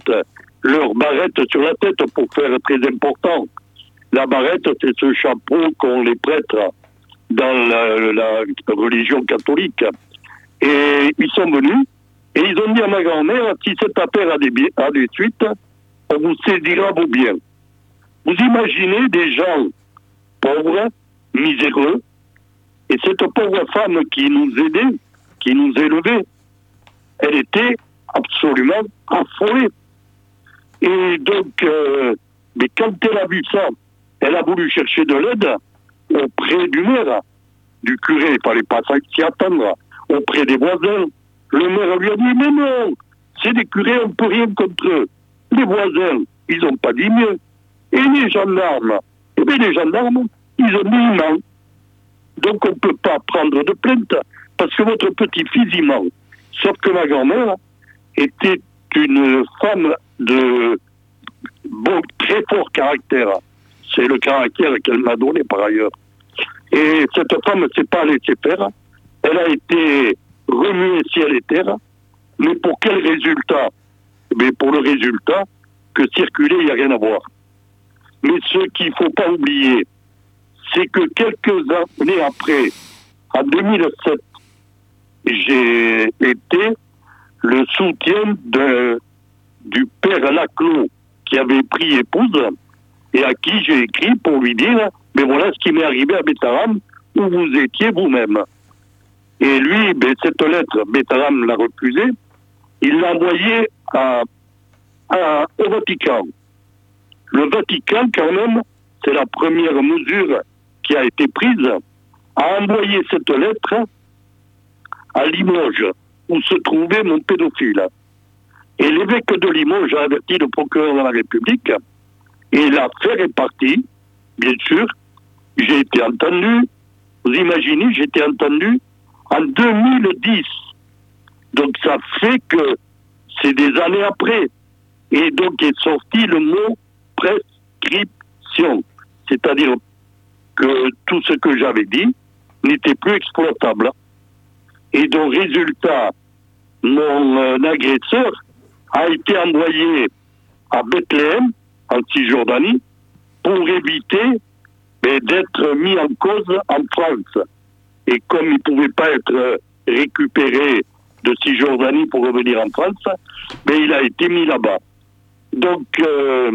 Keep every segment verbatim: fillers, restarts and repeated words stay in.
mettre leur barrette sur la tête pour faire très important. La barrette, c'est ce chapeau qu'ont les prêtres dans la, la religion catholique. Et ils sont venus et ils ont dit à ma grand-mère, si cette affaire a des, a des suites, on vous saisira vos biens. Vous imaginez des gens pauvres, miséreux, et cette pauvre femme qui nous aidait, qui nous élevait, elle était absolument affolée. Et donc, euh, mais quand elle a vu ça, elle a voulu chercher de l'aide auprès du maire, du curé, il ne fallait pas s'y attendre, auprès des voisins. Le maire lui a dit, mais non, c'est des curés, on ne peut rien contre eux. Les voisins, ils n'ont pas dit mieux. Et les gendarmes, eh bien les gendarmes, ils ont dit non. Donc on ne peut pas prendre de plainte, parce que votre petit-fils, il ment. Sauf que ma grand-mère était une femme de bon, très fort caractère. C'est le caractère qu'elle m'a donné par ailleurs. Et cette femme ne s'est pas laissée faire. Elle a été remuée ciel et terre. Mais pour quel résultat? Mais pour le résultat que circuler, il n'y a rien à voir. Mais ce qu'il ne faut pas oublier, c'est que quelques années après, en deux mille sept, j'ai été le soutien de, du père Laclos qui avait pris épouse et à qui j'ai écrit pour lui dire « Mais voilà ce qui m'est arrivé à Bétaram, où vous étiez vous-même. » Et lui, ben, cette lettre, Bétaram l'a refusée, il l'a envoyée à, à, au Vatican. Le Vatican, quand même, c'est la première mesure qui a été prise, a envoyé cette lettre à Limoges, où se trouvait mon pédophile. Et l'évêque de Limoges a averti le procureur de la République, et l'affaire est partie, bien sûr. J'ai été entendu, vous imaginez, j'ai été entendu en deux mille dix. Donc ça fait que c'est des années après. Et donc est sorti le mot prescription. C'est-à-dire que tout ce que j'avais dit n'était plus exploitable. Et donc, résultat, mon euh, agresseur a été envoyé à Bethléem, en Cisjordanie, pour éviter mais, d'être mis en cause en France. Et comme il ne pouvait pas être récupéré de Cisjordanie pour revenir en France, mais il a été mis là-bas. Donc, euh,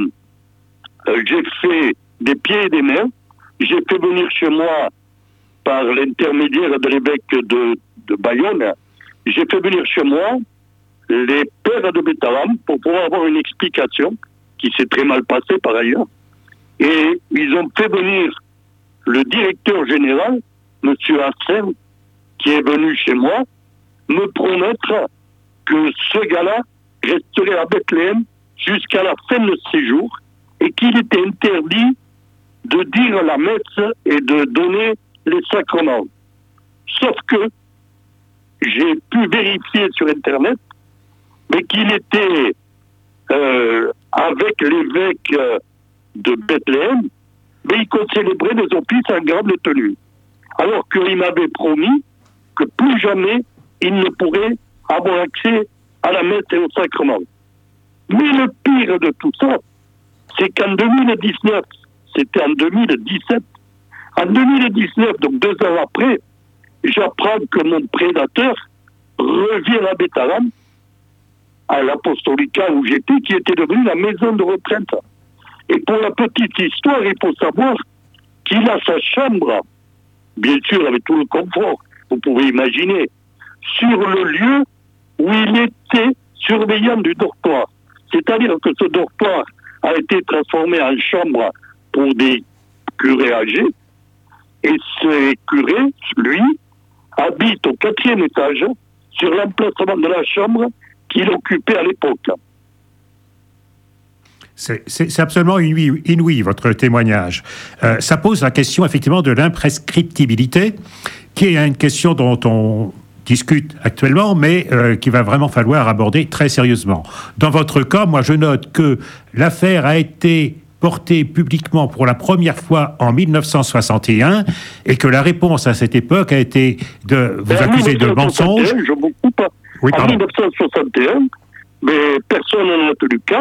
j'ai fait des pieds et des mains. J'ai fait venir chez moi, par l'intermédiaire de l'évêque de, de Bayonne, j'ai fait venir chez moi les pères de Bétaram pour pouvoir avoir une explication, qui s'est très mal passée par ailleurs. Et ils ont fait venir le directeur général, M. Hassan, qui est venu chez moi, me promettre que ce gars-là resterait à Bethléem jusqu'à la fin de ses jours et qu'il était interdit de dire la messe et de donner les sacrements. Sauf que j'ai pu vérifier sur Internet, mais qu'il était euh, avec l'évêque de Bethléem, mais il célébrait les offices en grande tenue. Alors qu'il m'avait promis que plus jamais il ne pourrait avoir accès à la messe et au sacrement. Mais le pire de tout ça, c'est qu'en deux mille dix-neuf, c'était en deux mille dix-sept, en deux mille dix-neuf, donc deux ans après, j'apprends que mon prédateur revient à Bétaram, à l'Apostolica où j'étais, qui était devenue la maison de retraite. Et pour la petite histoire, il faut savoir qu'il a sa chambre, bien sûr avec tout le confort, vous pouvez imaginer, sur le lieu où il était surveillant du dortoir. C'est-à-dire que ce dortoir a été transformé en chambre pour des curés âgés, et ce curé, lui, habite au quatrième étage, sur l'emplacement de la chambre qu'il occupait à l'époque. C'est, c'est, c'est absolument inouï, inouï, votre témoignage. Euh, ça pose la question, effectivement, de l'imprescriptibilité, qui est une question dont on discute actuellement, mais euh, qu'il va vraiment falloir aborder très sérieusement. Dans votre cas, moi, je note que l'affaire a été portée publiquement pour la première fois en dix-neuf cent soixante et un, et que la réponse à cette époque a été de vous accuser de mensonge. Je vous coupe. Oui, en dix-neuf cent soixante et un, mais personne n'en a tenu cas.